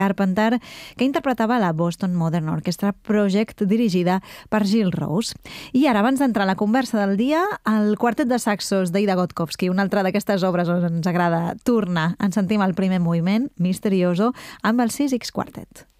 Carpenter, que interpretava la Boston Modern Orchestra Project, dirigida per Gil Rose. I ara, abans d'entrar a la conversa del dia, el quartet de saxos d'Ida Gotkovsky, una altra d'aquestes obres on ens agrada tornar. Ens sentim al primer moviment, Misterioso, amb el 6X Quartet.